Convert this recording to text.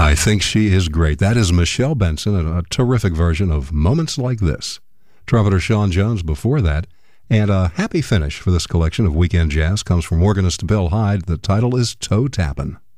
I think she is great. That is Michelle Benson, a terrific version of Moments Like This. Trumpeter Sean Jones before that. And a happy finish for this collection of weekend jazz comes from organist Bill Hyde. The title is Toe Tappin'.